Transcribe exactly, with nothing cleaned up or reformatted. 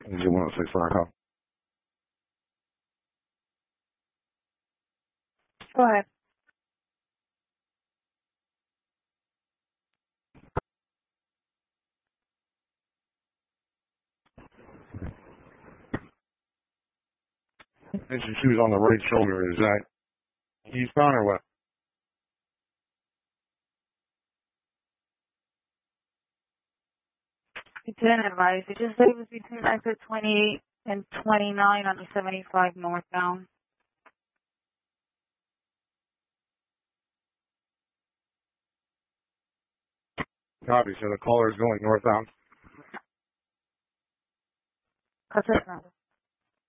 G one oh six Fire Call. Go ahead. And she was on the right shoulder. Is that eastbound or what? You didn't advise. You just said it was between exit twenty-eight and twenty-nine on the seventy-five northbound. Copy. So the caller is going northbound. That's it.